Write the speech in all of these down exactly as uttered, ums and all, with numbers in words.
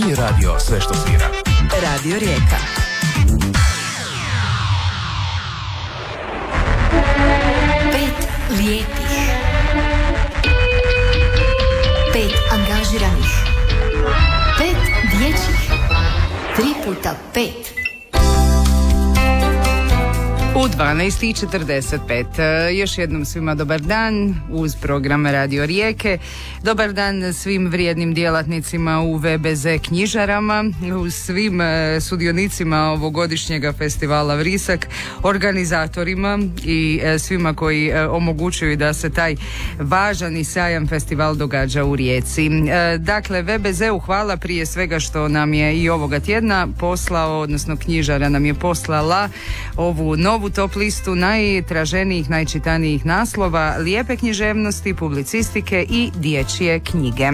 Nije radio sve što svira. Radio Rijeka. Pet lijepih, pet angažiranih, pet dječjih, tri puta pet. U dvanaest i četrdeset pet. Još jednom svima dobar dan uz program Radio Rijeke. Dobar dan svim vrijednim djelatnicima u ve be ze knjižarama, uz svim sudionicima ovogodišnjega festivala Vrisak, organizatorima i svima koji omogućuju da se taj važan i sjajan festival događa u Rijeci. Dakle, ve be zeu hvala prije svega što nam je i ovoga tjedna poslao, odnosno knjižara nam je poslala ovu novu top listu najtraženijih, najčitanijih naslova, lijepe književnosti, publicistike i dječje knjige.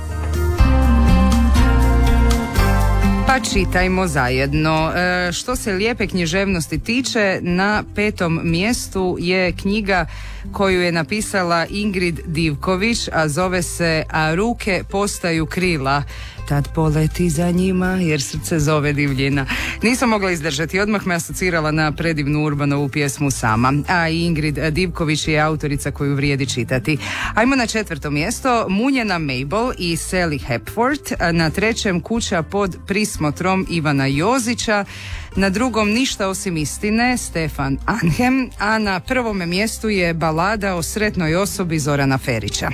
Pa čitajmo zajedno. E, što se lijepe književnosti tiče, na petom mjestu je knjiga koju je napisala Ingrid Divković, a zove se A ruke postaju krila. Tad poleti za njima jer srce zove divljina. Nisam mogla izdržati, odmah me asocirala na predivnu Urbanovu pjesmu Sama. A Ingrid Divković je autorica koju vrijedi čitati. Ajmo na četvrto mjesto, Munjena Mabel i Sally Hepworth. Na trećem Kuća pod prismotrom Ivana Jozića. Na drugom Ništa osim istine Stefan Anhem. A na prvome mjestu je balada o sretnoj osobi Zorana Ferića.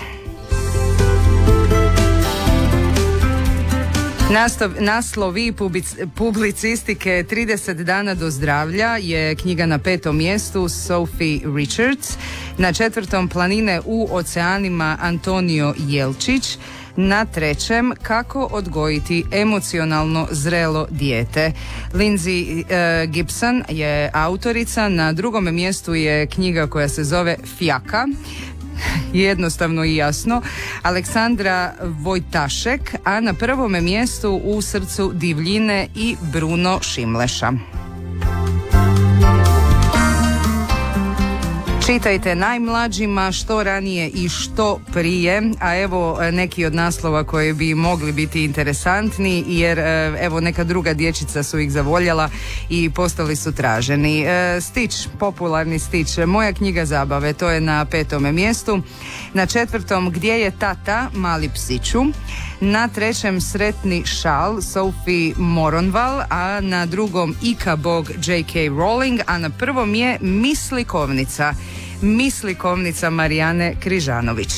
Nastav, naslovi publicistike trideset dana do zdravlja je knjiga na petom mjestu Sophie Richards. Na četvrtom Planine u oceanima Antonio Jelčić. Na trećem Kako odgojiti emocionalno zrelo dijete. Lindsay uh, Gibson je autorica. Na drugome mjestu je knjiga koja se zove Fjaka. Jednostavno i jasno, Aleksandra Vojtašek, a na prvome mjestu U srcu divljine i Bruno Šimleša. Čitajte najmlađima što ranije i što prije, a evo neki od naslova koji bi mogli biti interesantni, jer evo neka druga dječica su ih zavoljela i postali su traženi. Stić, popularni Stić, Moja knjiga zabave, to je na petome mjestu. Na četvrtom Gdje je tata, mali psiću. Na trećem Sretni šal, Sophie Moronval, a na drugom Ika Bog, džej kej Rowling, a na prvom je Mislikovnica, Mislikovnica Marijane Križanović.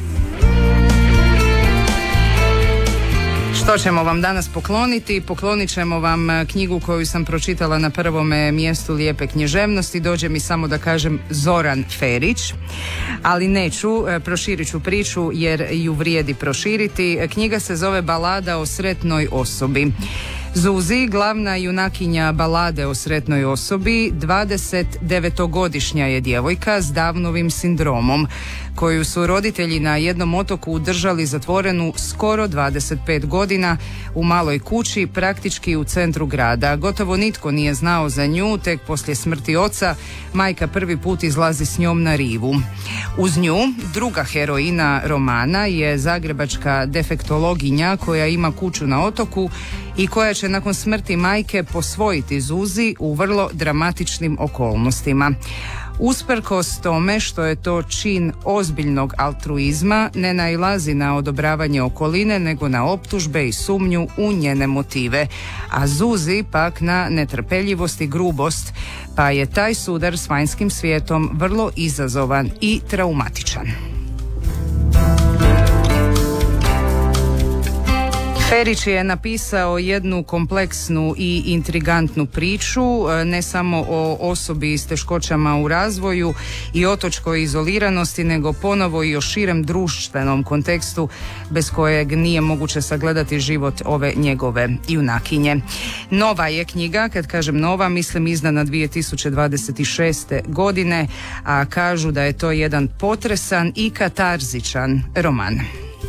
Što ćemo vam danas pokloniti? Poklonit ćemo vam knjigu koju sam pročitala na prvome mjestu lijepe književnosti. Dođe mi samo da kažem Zoran Ferić, ali neću, proširit ću priču jer ju vrijedi proširiti. Knjiga se zove Balada o sretnoj osobi. Zuzi, glavna junakinja balade o sretnoj osobi, dvadesetdevetogodišnja je djevojka s Downovim sindromom, koju su roditelji na jednom otoku držali zatvorenu skoro dvadeset pet godina u maloj kući, praktički u centru grada. Gotovo nitko nije znao za nju, tek poslije smrti oca majka prvi put izlazi s njom na rivu. Uz nju druga heroina romana je zagrebačka defektologinja koja ima kuću na otoku i koja će nakon smrti majke posvojiti Zuzi u vrlo dramatičnim okolnostima. Usprkos tome što je to čin ozbiljnog altruizma, ne nailazi na odobravanje okoline nego na optužbe i sumnju u njene motive, a Zuzi pak na netrpeljivost i grubost, pa je taj sudar s vanjskim svijetom vrlo izazovan i traumatičan. Ferić je napisao jednu kompleksnu i intrigantnu priču, ne samo o osobi s teškoćama u razvoju i otočkoj izoliranosti, nego ponovo i o širem društvenom kontekstu bez kojeg nije moguće sagledati život ove njegove junakinje. Nova je knjiga, kad kažem nova, mislim izdana dvije tisuće dvadeset šeste. godine, a kažu da je to jedan potresan i katarzičan roman.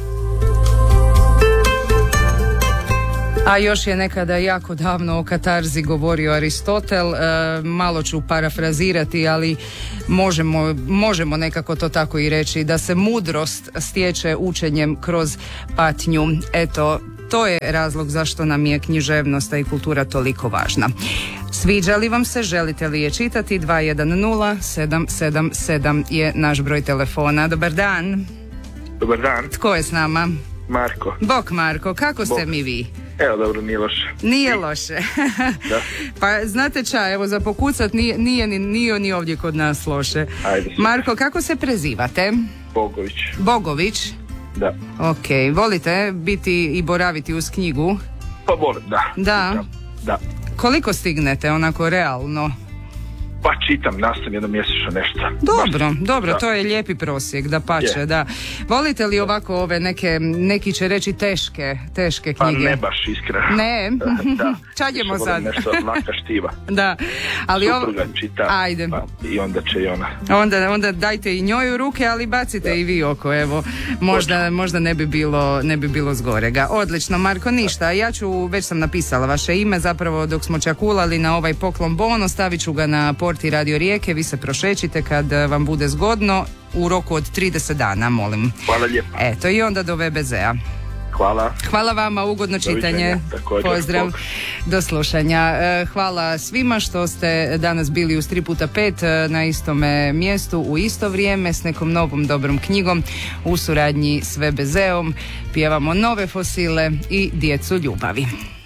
A još je nekada jako davno o katarzi govorio Aristotel, e, malo ću parafrazirati, ali možemo, možemo nekako to tako i reći, da se mudrost stječe učenjem kroz patnju. Eto, To je razlog zašto nam je književnost i kultura toliko važna. Sviđa li vam se, želite li je čitati? dva jedan nula sedam sedam sedam je naš broj telefona. Dobar dan. Dobar dan. Tko je s nama? Marko. Bok Marko, kako ste Bok. mi vi? Evo, dobro, nije loše. Nije loše. Da. Pa znate ča, evo za pokucat nije, nije, ni, nije ni ovdje kod nas loše. Ajde. Marko, kako se prezivate? Bogović. Bogović? Da. Ok, volite biti i boraviti uz knjigu? Pa volim, da. Da? Čitam. Da. Koliko stignete, onako realno? Pa čitam, nastavim jedno mjesečno nešto. Dobro, Baš. dobro, Da. to je lijepi prosjek, da pače, Je. da. Volite li ovako ove neke, neki će reći teške, teške Pa knjige? ne baš, iskreno. Ne? Da. Čađemo Više sad. volim nešto laka štiva. Da, ali ovo... Supruga čita. Ajde. Pa, i onda će i ona. Onda, onda dajte i njoj u ruke, ali bacite Da. i vi oko, evo. Možda, možda ne bi bilo, ne bi bilo zgorega. Odlično, Marko, ništa. Ja ću, već sam napisala vaše ime, zapravo dok smo čakulali na ovaj poklon bono, stavit ću ga na porti Radio Rijeke, vi se prošećite kad vam bude zgodno u roku od trideset dana, molim. Hvala lijepo. Eto, i onda do ve be zea. Hvala. Hvala vama, ugodno čitanje. Doviđenja, također. Pozdrav, Bog. do slušanja. E, Hvala svima što ste danas bili uz tri puta pet e, na istome mjestu u isto vrijeme s nekom novom dobrom knjigom u suradnji s ve be zeom. Pjevamo nove fosile i djecu ljubavi.